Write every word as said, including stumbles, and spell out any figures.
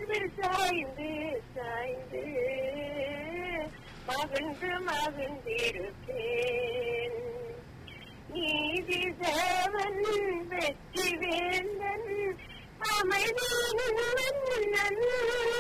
மார்பில் சாய்ந்து சாய்ந்து மகிழ்ந்து மகிழ்ந்திருப்பேன். நீதி தேவன் வெற்றி வேந்தன் அமைதியின் மன்னன்